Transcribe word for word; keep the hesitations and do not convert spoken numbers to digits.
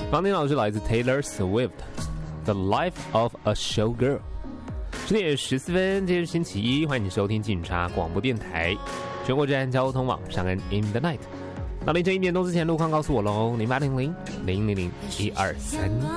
刚听到是来自 Taylor Swift The Life of a Showgirl。十点十四分，今天是星期一，欢迎你收听警察广播电台全国治安交通网上恩 In the Night。到凌晨一点钟之前，路况告诉我喽，零八零零零零零一二三。